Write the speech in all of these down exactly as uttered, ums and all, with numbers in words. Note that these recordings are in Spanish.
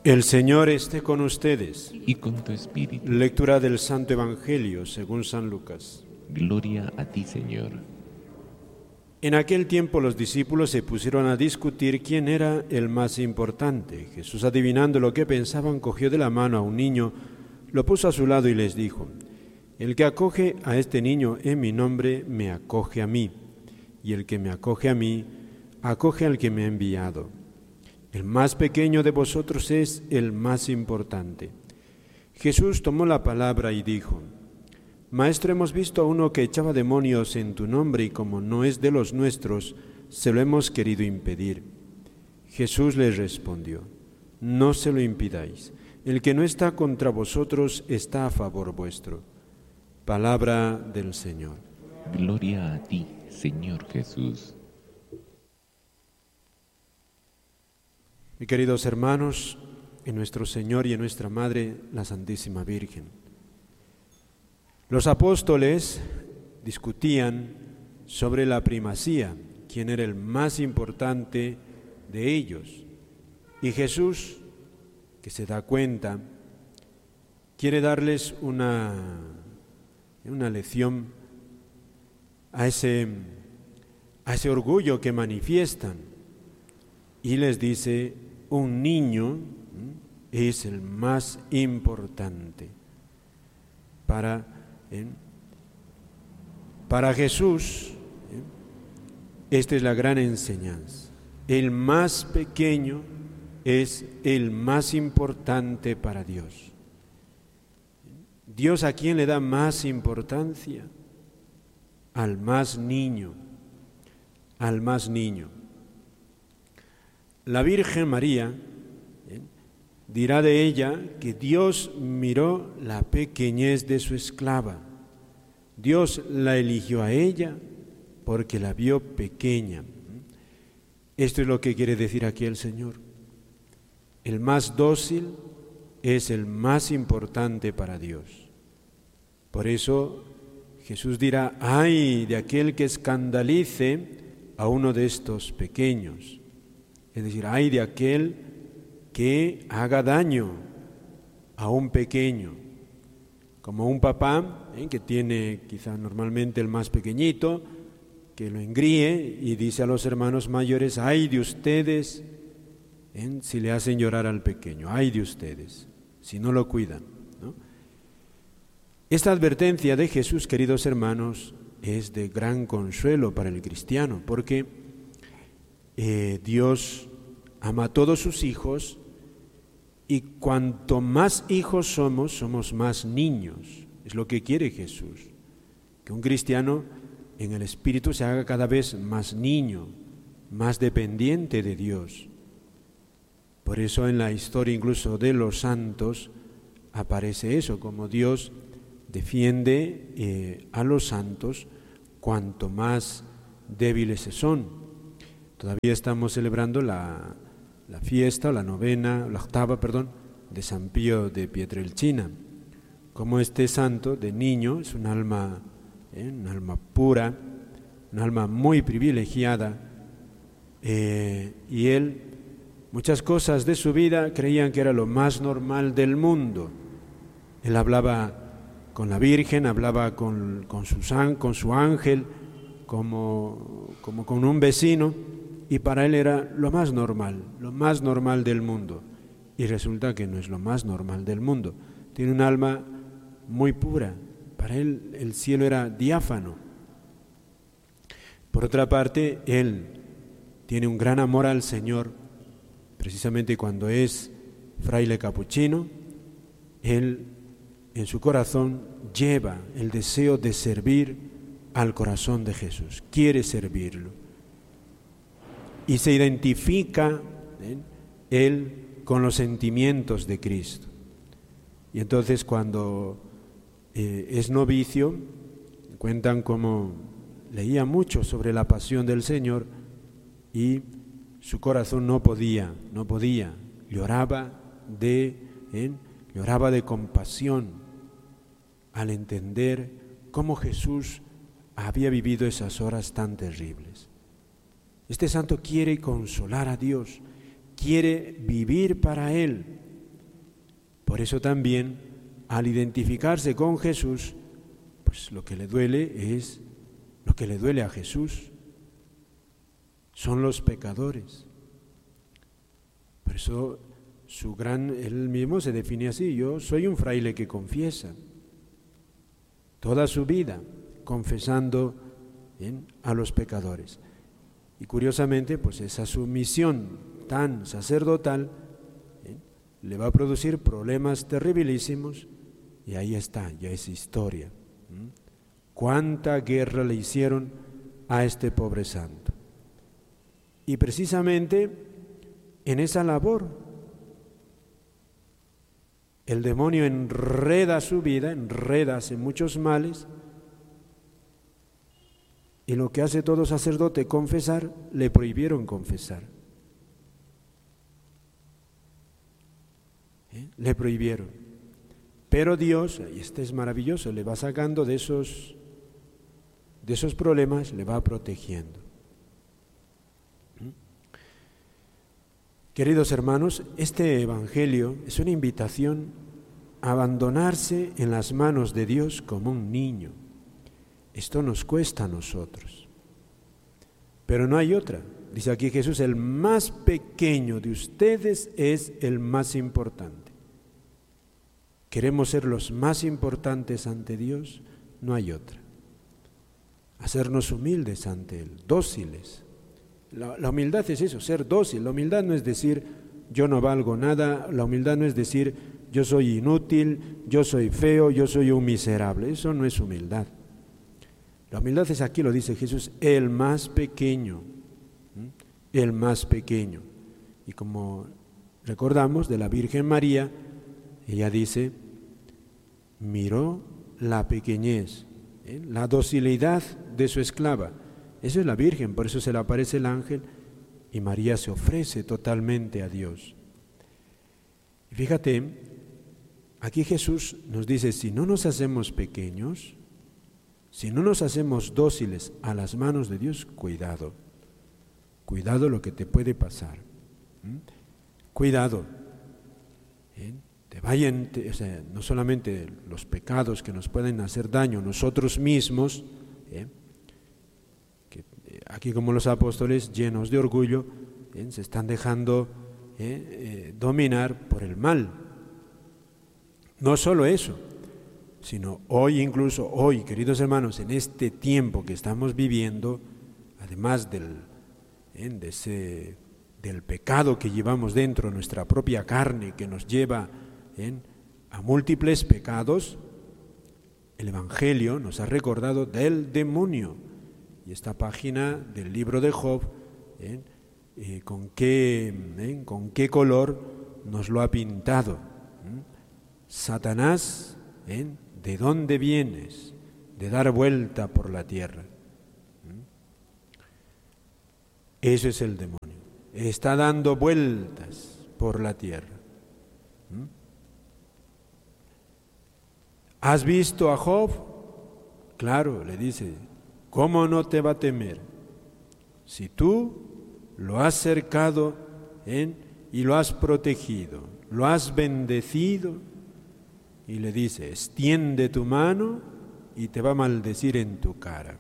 El Señor esté con ustedes. Y con tu espíritu. Lectura del Santo Evangelio según San Lucas. Gloria a ti, Señor. En aquel tiempo los discípulos se pusieron a discutir quién era el más importante. Jesús, adivinando lo que pensaban, cogió de la mano a un niño, lo puso a su lado y les dijo: El que acoge a este niño en mi nombre, me acoge a mí, y el que me acoge a mí, acoge al que me ha enviado. El más pequeño de vosotros es el más importante. Jesús tomó la palabra y dijo: Maestro, hemos visto a uno que echaba demonios en tu nombre y como no es de los nuestros, se lo hemos querido impedir. Jesús les respondió: No se lo impidáis. El que no está contra vosotros está a favor vuestro. Palabra del Señor. Gloria a ti, Señor Jesús. Mis queridos hermanos, en nuestro Señor y en nuestra Madre, la Santísima Virgen, los apóstoles discutían sobre la primacía, quién era el más importante de ellos. Y Jesús, que se da cuenta, quiere darles una, una lección a ese, a ese orgullo que manifiestan. Y les dice: un niño es el más importante. Para, ¿eh? para Jesús, ¿eh? esta es la gran enseñanza. El más pequeño es el más importante para Dios. ¿Dios a quién le da más importancia? Al más niño, al más niño. La Virgen María ¿eh? dirá de ella que Dios miró la pequeñez de su esclava. Dios la eligió a ella porque la vio pequeña. Esto es lo que quiere decir aquí el Señor. El más dócil es el más importante para Dios. Por eso Jesús dirá: ay de aquel que escandalice a uno de estos pequeños. Es decir, ay de aquel que haga daño a un pequeño, como un papá ¿eh? que tiene quizá normalmente el más pequeñito, que lo engríe y dice a los hermanos mayores: ay de ustedes ¿eh? si le hacen llorar al pequeño, ay de ustedes, si no lo cuidan, ¿no? Esta advertencia de Jesús, queridos hermanos, es de gran consuelo para el cristiano, porque Eh, Dios ama a todos sus hijos y cuanto más hijos somos, somos más niños. Es lo que quiere Jesús, que un cristiano en el espíritu se haga cada vez más niño, más dependiente de Dios. Por eso en la historia incluso de los santos aparece eso, como Dios defiende eh, a los santos cuanto más débiles son. Todavía estamos celebrando la, la fiesta, la novena, la octava, perdón, de San Pío de Pietrelcina. Como este santo de niño es un alma, ¿eh? un alma pura, un alma muy privilegiada, eh, y él, muchas cosas de su vida creían que era lo más normal del mundo. Él hablaba con la Virgen, hablaba con, con, su, con su ángel, como, como con un vecino, y para él era lo más normal, lo más normal del mundo. Y resulta que no es lo más normal del mundo. Tiene un alma muy pura. Para él el cielo era diáfano. Por otra parte, él tiene un gran amor al Señor. Precisamente cuando es fraile capuchino, él en su corazón lleva el deseo de servir al corazón de Jesús. Quiere servirlo. Y se identifica ¿eh? él con los sentimientos de Cristo. Y entonces cuando eh, es novicio, cuentan cómo leía mucho sobre la pasión del Señor y su corazón no podía, no podía, lloraba de, ¿eh? lloraba de compasión al entender cómo Jesús había vivido esas horas tan terribles. Este santo quiere consolar a Dios, quiere vivir para Él, Por eso también, al identificarse con Jesús, pues lo que le duele es lo que le duele a Jesús. Son los pecadores. Por eso su gran, él mismo se define así: yo soy un fraile que confiesa toda su vida, confesando ¿bien? a los pecadores. Y curiosamente, pues esa sumisión tan sacerdotal ¿bien? le va a producir problemas terribilísimos, y ahí está, ya es historia. ¿Mm? ¿Cuánta guerra le hicieron a este pobre santo? Y precisamente en esa labor, el demonio enreda su vida, enreda, hace muchos males, y lo que hace todo sacerdote, confesar, le prohibieron confesar. ¿Eh? Le prohibieron. Pero Dios, y este es maravilloso, le va sacando de esos, de esos problemas, le va protegiendo. Queridos hermanos, este Evangelio es una invitación a abandonarse en las manos de Dios como un niño. Esto nos cuesta a nosotros, pero no hay otra. Dice aquí Jesús: el más pequeño de ustedes es el más importante. ¿Queremos ser los más importantes ante Dios? No hay otra. Hacernos humildes ante Él, dóciles. La, la humildad es eso, ser dócil. La humildad no es decir yo no valgo nada, la humildad no es decir yo soy inútil, yo soy feo, yo soy un miserable. Eso no es humildad. La humildad es, aquí lo dice Jesús, el más pequeño, el más pequeño. Y como recordamos de la Virgen María, ella dice, miró la pequeñez, ¿eh? la docilidad de su esclava. Eso es la Virgen, por eso se le aparece el ángel y María se ofrece totalmente a Dios. Y fíjate, aquí Jesús nos dice, si no nos hacemos pequeños, si no nos hacemos dóciles a las manos de Dios, cuidado, cuidado lo que te puede pasar. ¿Mm? Cuidado, ¿eh? te vayan, te, o sea, no solamente los pecados que nos pueden hacer daño nosotros mismos, ¿eh? Aquí como los apóstoles llenos de orgullo ¿eh? se están dejando ¿eh? Eh, dominar por el mal. No solo eso, sino hoy, incluso hoy, queridos hermanos, en este tiempo que estamos viviendo, además del, ¿eh? de ese, del pecado que llevamos dentro, nuestra propia carne, que nos lleva ¿eh? a múltiples pecados, el Evangelio nos ha recordado del demonio. Y esta página del libro de Job, ¿eh? Eh, ¿con, qué, eh? ¿con qué color nos lo ha pintado? ¿Eh? Satanás, ¿eh? ¿de dónde vienes? De dar vuelta por la tierra. ¿Eh? Eso es el demonio. Está dando vueltas por la tierra. ¿Eh? ¿Has visto a Job? Claro, le dice, ¿cómo no te va a temer? Si tú lo has cercado ¿eh? y lo has protegido, lo has bendecido, y le dice, extiende tu mano y te va a maldecir en tu cara.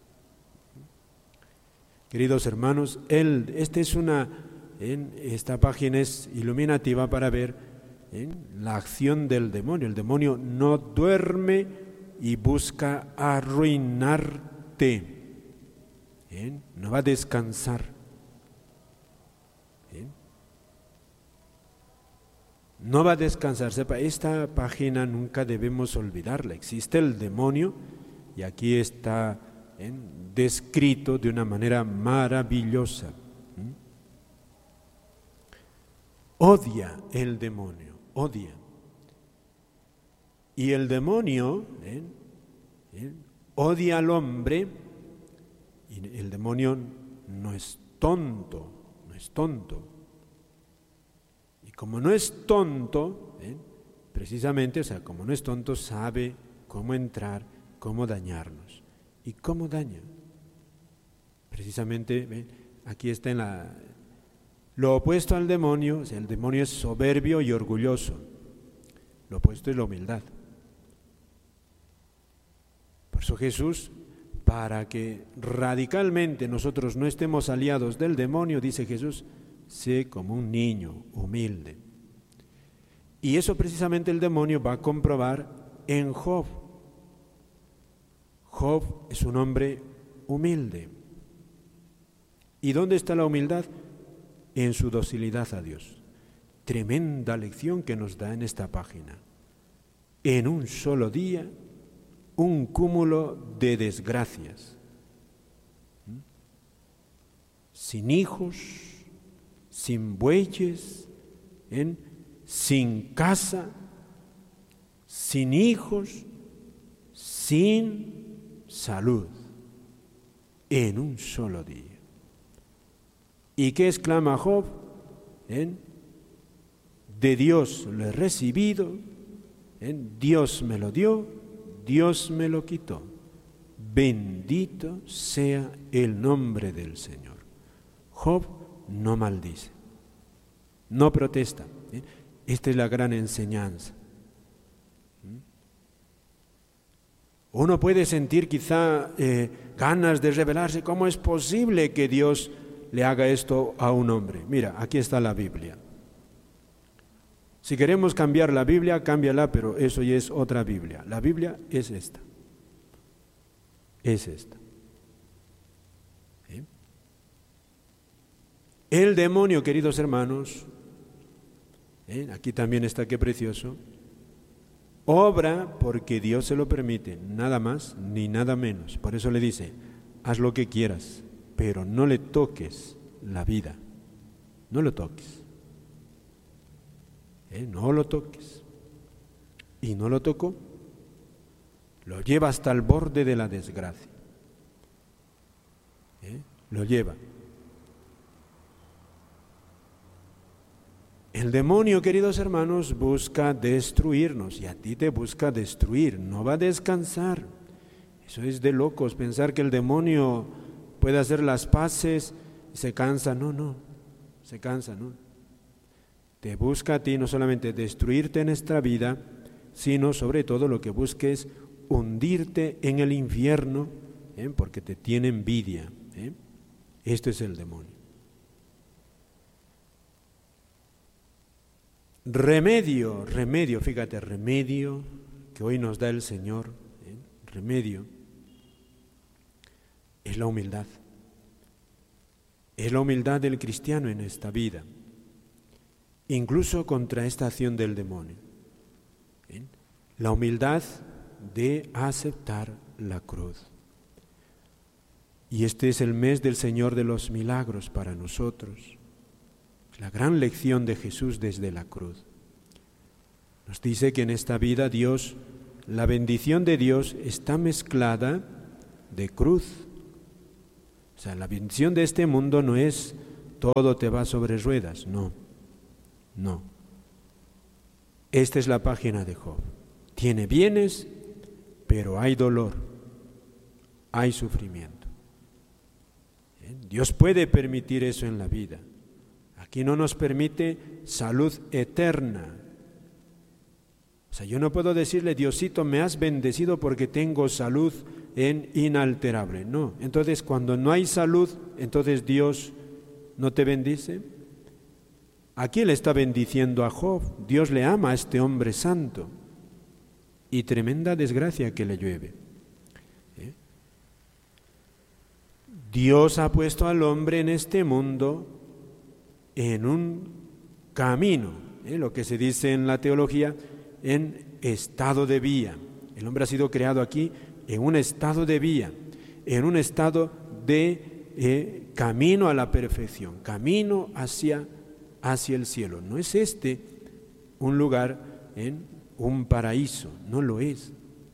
Queridos hermanos, él, esta es una, ¿eh? esta página es iluminativa para ver ¿eh? la acción del demonio. El demonio no duerme y busca arruinarte. ¿Eh? No va a descansar. ¿Eh? No va a descansar. Sepa, esta página nunca debemos olvidarla. Existe el demonio y aquí está ¿eh? descrito de una manera maravillosa. ¿Eh? Odia el demonio, odia. Y el demonio ¿eh? ¿Eh? odia al hombre. Y el demonio no es tonto, no es tonto. Y como no es tonto, ¿eh? precisamente, o sea, como no es tonto, sabe cómo entrar, cómo dañarnos. ¿Y cómo daña? Precisamente, ¿eh? aquí está en la, lo opuesto al demonio, o sea, el demonio es soberbio y orgulloso. Lo opuesto es la humildad. Por eso Jesús, para que radicalmente nosotros no estemos aliados del demonio, dice Jesús, sé como un niño humilde. Y eso precisamente el demonio va a comprobar en Job. Job es un hombre humilde. ¿Y dónde está la humildad? En su docilidad a Dios. Tremenda lección que nos da en esta página. En un solo día, un cúmulo de desgracias. Sin hijos, sin bueyes, ¿eh? sin casa, sin hijos, sin salud, en un solo día. ¿Y qué exclama Job? ¿Eh? De Dios lo he recibido, ¿eh? Dios me lo dio, Dios me lo quitó. Bendito sea el nombre del Señor. Job no maldice, no protesta. ¿eh? Esta es la gran enseñanza. Uno puede sentir quizá eh, ganas de rebelarse. ¿Cómo es posible que Dios le haga esto a un hombre? Mira, aquí está la Biblia. Si queremos cambiar la Biblia, cámbiala, pero eso ya es otra Biblia. La Biblia es esta. Es esta. ¿Eh? El demonio, queridos hermanos, ¿eh? aquí también está, qué precioso, obra porque Dios se lo permite, nada más ni nada menos. Por eso le dice, haz lo que quieras, pero no le toques la vida, no lo toques. ¿Eh? No lo toques. Y no lo tocó. Lo lleva hasta el borde de la desgracia. ¿Eh? Lo lleva. El demonio, queridos hermanos, busca destruirnos y a ti te busca destruir, no va a descansar. Eso es de locos, pensar que el demonio puede hacer las paces y se cansa. No, no, se cansa, no. Te busca a ti no solamente destruirte en esta vida, sino sobre todo lo que busca es hundirte en el infierno, ¿eh? porque te tiene envidia. ¿eh? Esto es el demonio. Remedio, remedio, fíjate, remedio que hoy nos da el Señor, ¿eh? remedio, es la humildad. Es la humildad del cristiano en esta vida. Incluso contra esta acción del demonio. ¿Eh? La humildad de aceptar la cruz. Y este es el mes del Señor de los milagros para nosotros. La gran lección de Jesús desde la cruz. Nos dice que en esta vida Dios, la bendición de Dios está mezclada de cruz. O sea, la bendición de este mundo no es todo te va sobre ruedas, no. No. Esta es la página de Job. Tiene bienes, pero hay dolor, hay sufrimiento. ¿Eh? Dios puede permitir eso en la vida. Aquí no nos permite salud eterna. O sea, yo no puedo decirle, Diosito, me has bendecido porque tengo salud en inalterable. No. Entonces, cuando no hay salud, entonces Dios no te bendice. Aquí le está bendiciendo a Job. Dios le ama a este hombre santo. Y tremenda desgracia que le llueve. ¿Eh? Dios ha puesto al hombre en este mundo en un camino, ¿eh? lo que se dice en la teología, en estado de vía. El hombre ha sido creado aquí en un estado de vía, en un estado de eh, camino a la perfección, camino hacia hacia el cielo. No es este un lugar en un paraíso, no lo es.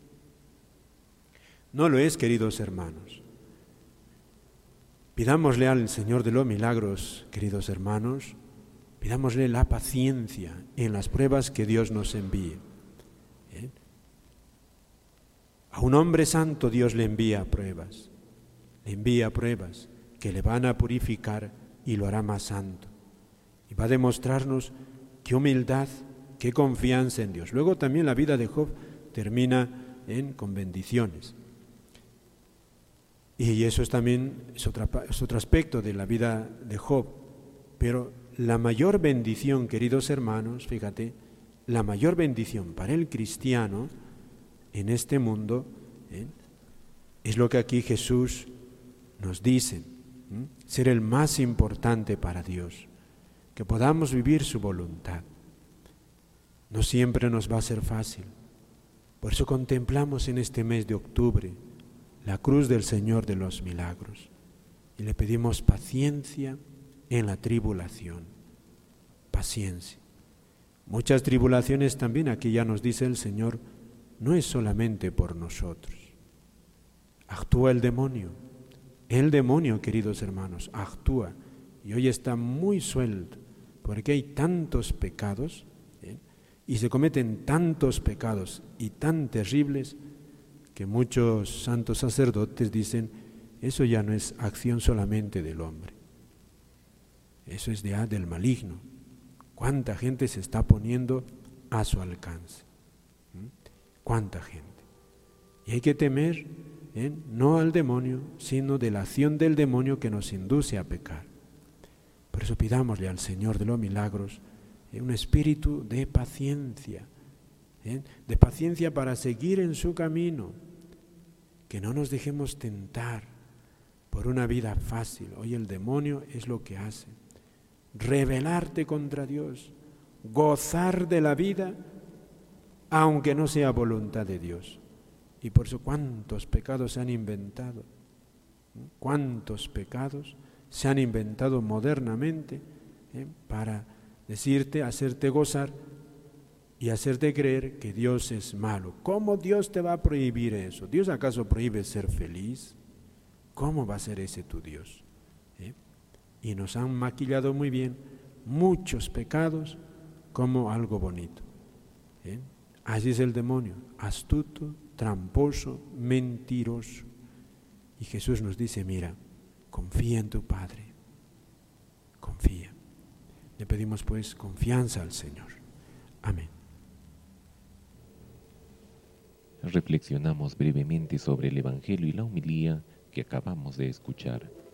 No lo es, queridos hermanos. Pidámosle al Señor de los milagros, queridos hermanos, pidámosle la paciencia en las pruebas que Dios nos envíe. ¿Eh? A un hombre santo Dios le envía pruebas, le envía pruebas que le van a purificar y lo hará más santo. Y va a demostrarnos qué humildad qué confianza en Dios. Luego también la vida de Job termina en, con bendiciones. Y eso es también es, otra, es otro aspecto de la vida de Job. Pero la mayor bendición, queridos hermanos, fíjate, la mayor bendición para el cristiano en este mundo ¿eh? es lo que aquí Jesús nos dice, ¿eh? ser el más importante para Dios, que podamos vivir su voluntad. No siempre nos va a ser fácil. Por eso contemplamos en este mes de octubre la cruz del Señor de los milagros y le pedimos paciencia en la tribulación. Paciencia. Muchas tribulaciones también, aquí ya nos dice el Señor, no es solamente por nosotros. Actúa el demonio. El demonio, queridos hermanos, actúa y hoy está muy suelto porque hay tantos pecados ¿eh? y se cometen tantos pecados y tan terribles que muchos santos sacerdotes dicen, eso ya no es acción solamente del hombre, eso es ya del maligno. ¿Cuánta gente se está poniendo a su alcance? ¿Mm? ¿Cuánta gente? Y hay que temer ¿eh? no al demonio, sino de la acción del demonio que nos induce a pecar. Por eso pidámosle al Señor de los milagros ¿eh? un espíritu de paciencia, ¿eh? de paciencia para seguir en su camino, que no nos dejemos tentar por una vida fácil. Hoy el demonio es lo que hace, rebelarte contra Dios, gozar de la vida, aunque no sea voluntad de Dios. Y por eso cuántos pecados se han inventado, cuántos pecados se han inventado modernamente ¿eh? para decirte, hacerte gozar y hacerte creer que Dios es malo. ¿Cómo Dios te va a prohibir eso? ¿Dios acaso prohíbe ser feliz? ¿Cómo va a ser ese tu Dios? ¿Eh? Y nos han maquillado muy bien muchos pecados como algo bonito. ¿Eh? Así es el demonio, astuto, tramposo, mentiroso. Y Jesús nos dice, mira, confía en tu Padre, confía. Le pedimos pues confianza al Señor. Amén. Reflexionamos brevemente sobre el Evangelio y la homilía que acabamos de escuchar.